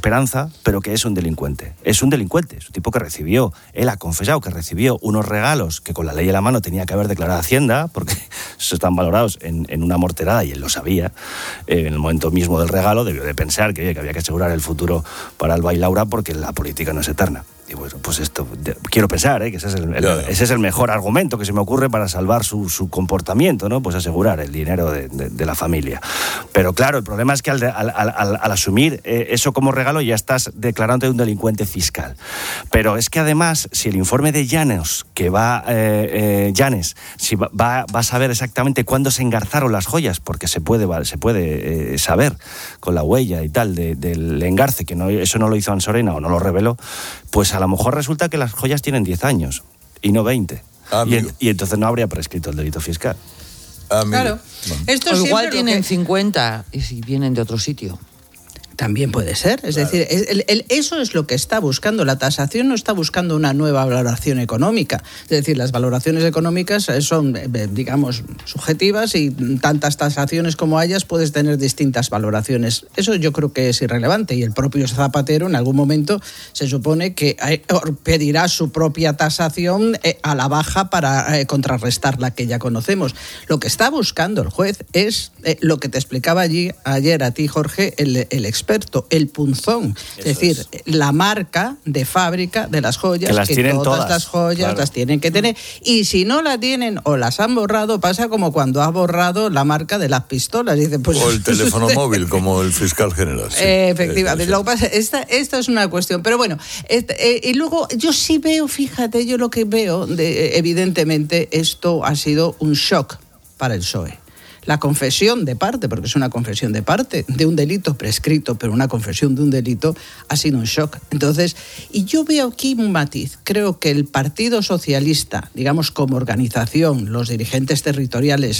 esperanza, pero que es un delincuente. Es un delincuente, es un tipo que recibió, él ha confesado que recibió unos regalos que con la ley en la mano tenía que haber declarado a Hacienda, porque están valorados en una morterada y él lo sabía. En el momento mismo del regalo debió de pensar que había que asegurar el futuro para Alba y Laura porque la política no es eterna. Y bueno, pues esto, quiero pensar, que ese es el mejor argumento que se me ocurre para salvar su comportamiento, ¿no? Pues asegurar el dinero de la familia. Pero claro, el problema es que al asumir eso como regalo ya estás declarándote un delincuente fiscal. Pero es que además, si el informe de Llanes, si va a saber exactamente cuándo se engarzaron las joyas, porque se puede saber con la huella y tal del engarce, que eso no lo hizo Ansorena o no lo reveló, pues a lo mejor resulta que las joyas tienen 10 años y no 20. Y entonces no habría prescrito el delito fiscal. Claro. Esto o igual tienen 50 y si vienen de otro sitio. También puede ser, es decir, eso es lo que está buscando. La tasación no está buscando una nueva valoración económica. Es decir, las valoraciones económicas son, digamos, subjetivas y tantas tasaciones como hayas puedes tener distintas valoraciones. Eso yo creo que es irrelevante y el propio Zapatero en algún momento se supone que pedirá su propia tasación a la baja para contrarrestar la que ya conocemos. Lo que está buscando el juez es lo que te explicaba ayer a ti, Jorge, el experto, el punzón, es decir, la marca de fábrica de las joyas, que todas las joyas, claro, las tienen que tener, y si no la tienen o las han borrado, pasa como cuando ha borrado la marca de las pistolas. Dice, pues, o el teléfono móvil, como el fiscal general. Sí. Efectivamente, lo que pasa, esta es una cuestión, pero bueno, y luego yo sí veo, fíjate, yo lo que veo, evidentemente, esto ha sido un shock para el PSOE. La confesión de parte, porque es una confesión de parte, de un delito prescrito, pero una confesión de un delito ha sido un shock. Entonces, y yo veo aquí un matiz. Creo que el Partido Socialista, digamos como organización, los dirigentes territoriales,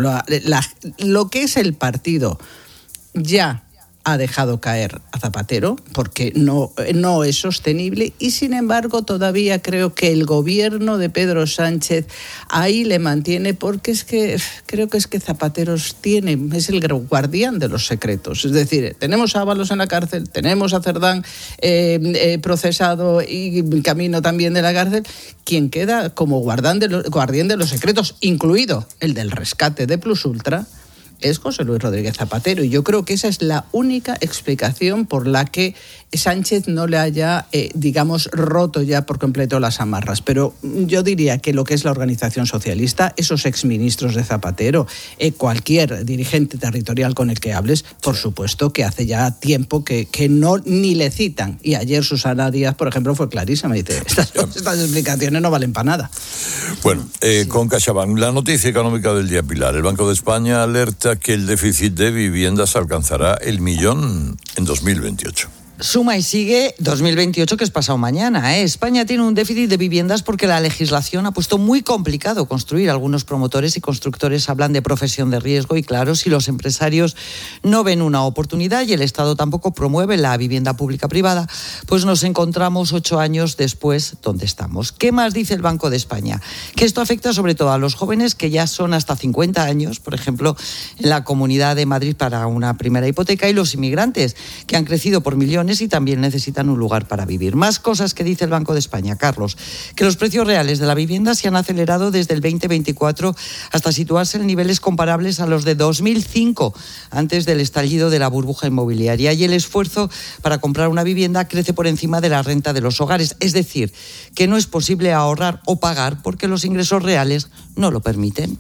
lo que es el partido, ya ha dejado caer a Zapatero porque no es sostenible y sin embargo todavía creo que el gobierno de Pedro Sánchez ahí le mantiene porque creo que Zapatero es el guardián de los secretos. Es decir, tenemos a Ábalos en la cárcel, tenemos a Cerdán procesado y camino también de la cárcel. Quien queda como guardián de los secretos, incluido el del rescate de Plus Ultra, es José Luis Rodríguez Zapatero, y yo creo que esa es la única explicación por la que Sánchez no le haya, digamos, roto ya por completo las amarras. Pero yo diría que lo que es la organización socialista, esos exministros de Zapatero, cualquier dirigente territorial con el que hables, por supuesto que hace ya tiempo que no ni le citan. Y ayer Susana Díaz, por ejemplo, fue clarísima, dice, estas explicaciones no valen para nada. Bueno, con CaixaBank, la noticia económica del día, Pilar. El Banco de España alerta que el déficit de viviendas alcanzará el 1.000.000 en 2028. Suma y sigue 2028, que es pasado mañana. España tiene un déficit de viviendas porque la legislación ha puesto muy complicado construir. Algunos promotores y constructores hablan de profesión de riesgo y claro, si los empresarios no ven una oportunidad y el Estado tampoco promueve la vivienda pública privada, pues nos encontramos 8 años después donde estamos. ¿Qué más dice el Banco de España? Que esto afecta sobre todo a los jóvenes que ya son hasta 50 años, por ejemplo, en la Comunidad de Madrid para una primera hipoteca, y los inmigrantes, que han crecido por millones y también necesitan un lugar para vivir. Más cosas que dice el Banco de España, Carlos, que los precios reales de la vivienda se han acelerado desde el 2024 hasta situarse en niveles comparables a los de 2005, antes del estallido de la burbuja inmobiliaria, y el esfuerzo para comprar una vivienda crece por encima de la renta de los hogares, es decir, que no es posible ahorrar o pagar porque los ingresos reales no lo permiten.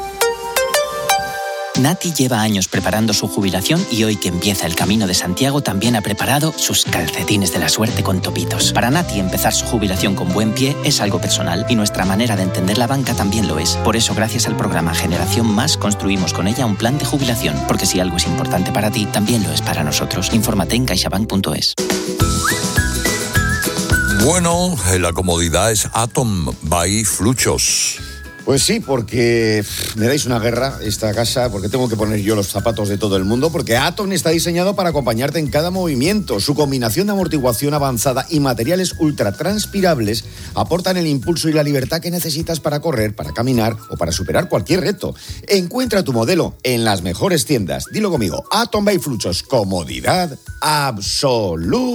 Nati lleva años preparando su jubilación y hoy que empieza el Camino de Santiago también ha preparado sus calcetines de la suerte con topitos. Para Nati empezar su jubilación con buen pie es algo personal y nuestra manera de entender la banca también lo es. Por eso, gracias al programa Generación Más, construimos con ella un plan de jubilación, porque si algo es importante para ti, también lo es para nosotros. Infórmate en caixabank.es. Bueno, la comodidad es Atom by Fluchos. Pues sí, porque me dais una guerra esta casa, porque tengo que poner yo los zapatos de todo el mundo, porque Atom está diseñado para acompañarte en cada movimiento. Su combinación de amortiguación avanzada y materiales ultratranspirables aportan el impulso y la libertad que necesitas para correr, para caminar o para superar cualquier reto. Encuentra tu modelo en las mejores tiendas. Dilo conmigo, Atom by Fluchos, comodidad absoluta.